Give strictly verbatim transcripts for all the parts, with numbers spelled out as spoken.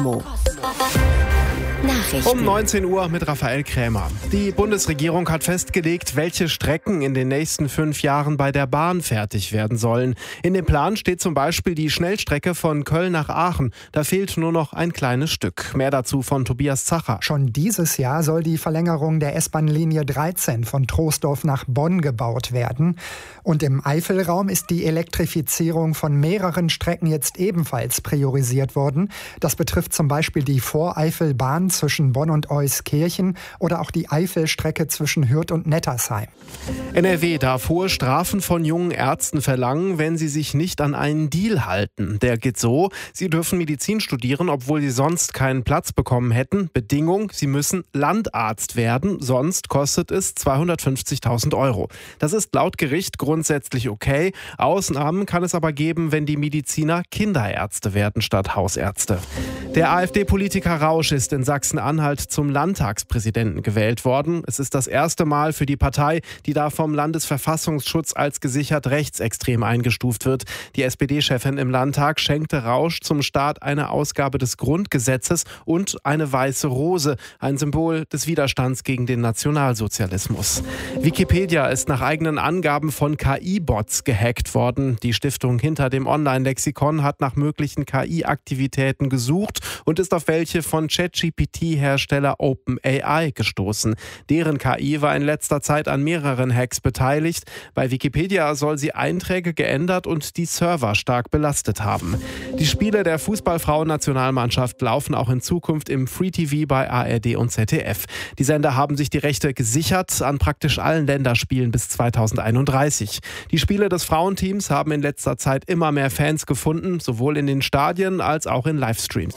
Nachrichten. Um neunzehn Uhr mit Raphael Krämer. Die Bundesregierung hat festgelegt, welche Strecken in den nächsten fünf Jahren bei der Bahn fertig werden sollen. In dem Plan steht zum Beispiel die Schnellstrecke von Köln nach Aachen. Da fehlt nur noch ein kleines Stück. Mehr dazu von Tobias Zacher. Schon dieses Jahr soll die Verlängerung der S-Bahn-Linie dreizehn von Troisdorf nach Bonn gebaut werden. Und im Eifelraum ist die Elektrifizierung von mehreren Strecken jetzt ebenfalls priorisiert worden. Das betrifft zum Beispiel die Voreifelbahn zwischen Bonn und Euskirchen oder auch die Eifelstrecke zwischen Hürth und Nettersheim. N R W darf hohe Strafen von jungen Ärzten verlangen, wenn sie sich nicht an einen Deal halten. Der geht so: Sie dürfen Medizin studieren, obwohl sie sonst keinen Platz bekommen hätten. Bedingung: Sie müssen Landarzt werden, sonst kostet es zweihundertfünfzigtausend Euro. Das ist laut Gericht grundsätzlich okay. Ausnahmen kann es aber geben, wenn die Mediziner Kinderärzte werden statt Hausärzte. Der AfD-Politiker Rausch ist in Sachsen-Anhalt zum Landtagspräsidenten gewählt worden. Es ist das erste Mal für die Partei, die da vom Landesverfassungsschutz als gesichert rechtsextrem eingestuft wird. Die S P D-Chefin im Landtag schenkte Rausch zum Start eine Ausgabe des Grundgesetzes und eine weiße Rose, ein Symbol des Widerstands gegen den Nationalsozialismus. Wikipedia ist nach eigenen Angaben von K I-Bots gehackt worden. Die Stiftung hinter dem Online-Lexikon hat nach möglichen K I-Aktivitäten gesucht und ist auf welche von ChatGPT-Hersteller OpenAI gestoßen. Deren K I war in letzter Zeit an mehreren Hacks beteiligt. Bei Wikipedia soll sie Einträge geändert und die Server stark belastet haben. Die Spiele der Fußballfrauen-Nationalmannschaft laufen auch in Zukunft im Free-T V bei A R D und Z D F. Die Sender haben sich die Rechte gesichert an praktisch allen Länderspielen bis zweitausendeinunddreißig. Die Spiele des Frauenteams haben in letzter Zeit immer mehr Fans gefunden, sowohl in den Stadien als auch in Livestreams.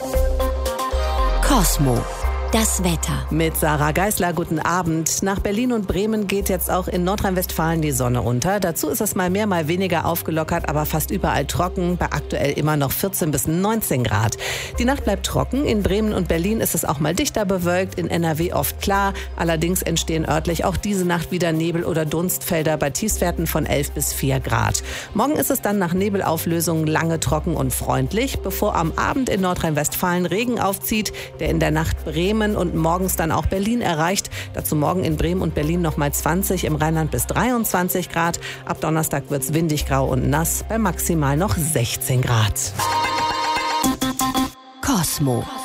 Cosmo. Das Wetter. Mit Sarah Geisler, guten Abend. Nach Berlin und Bremen geht jetzt auch in Nordrhein-Westfalen die Sonne unter. Dazu ist es mal mehr, mal weniger aufgelockert, aber fast überall trocken, bei aktuell immer noch vierzehn bis neunzehn Grad. Die Nacht bleibt trocken. In Bremen und Berlin ist es auch mal dichter bewölkt, in N R W oft klar. Allerdings entstehen örtlich auch diese Nacht wieder Nebel- oder Dunstfelder bei Tiefstwerten von elf bis vier Grad. Morgen ist es dann nach Nebelauflösung lange trocken und freundlich, bevor am Abend in Nordrhein-Westfalen Regen aufzieht, der in der Nacht Bremen und morgens dann auch Berlin erreicht. Dazu morgen in Bremen und Berlin nochmal zwanzig, im Rheinland bis dreiundzwanzig Grad. Ab Donnerstag wird's windig, grau und nass, bei maximal noch sechzehn Grad. Cosmo.